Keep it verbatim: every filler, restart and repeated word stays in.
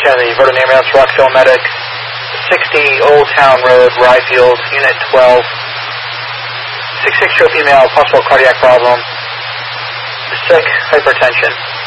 Kennedy, Vernon Ambulance, Rockville Medic, sixty Old Town Road, Ryfield, Unit twelve. six six, show female, possible cardiac problem, sick, hypertension.